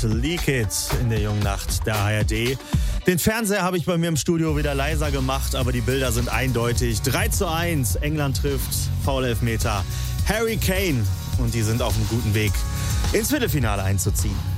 Leak It in der jungen Nacht der ARD. Den Fernseher habe ich bei mir im Studio wieder leiser gemacht, aber die Bilder sind eindeutig. 3:1, England trifft, Foul-Elfmeter, Harry Kane und die sind auf einem guten Weg, ins Viertelfinale einzuziehen.